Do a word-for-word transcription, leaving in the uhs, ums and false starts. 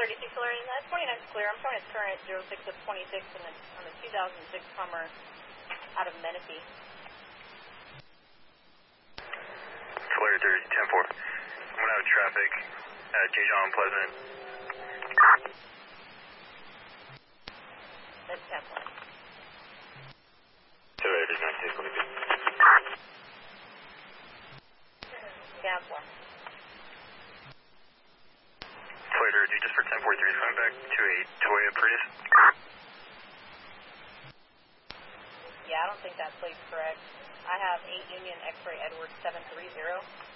thirty-six alert, and that twenty-nine is clear. I'm showing it's current zero six of twenty-six and then on the two thousand six Hummer out of Menifee. Flare thirty, ten four. I'm going to have traffic at J. John Pleasant. That's ten four. Flare thirty, nine six, twenty-two. Down four. Flare thirty, just for ten forty-three, coming back to a Toyota Prius. Yeah, I don't think that plate's correct. I have eight Union X-ray Edward seven three zero.